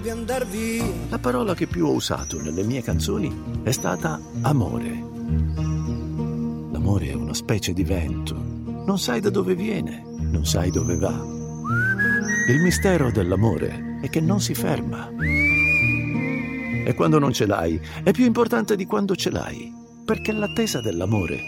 vorrebbe andar via. La parola che più ho usato nelle mie canzoni è stata amore. L'amore è una specie di vento. Non sai da dove viene, non sai dove va. Il mistero dell'amore è che non si ferma. E quando non ce l'hai, è più importante di quando ce l'hai, perché l'attesa dell'amore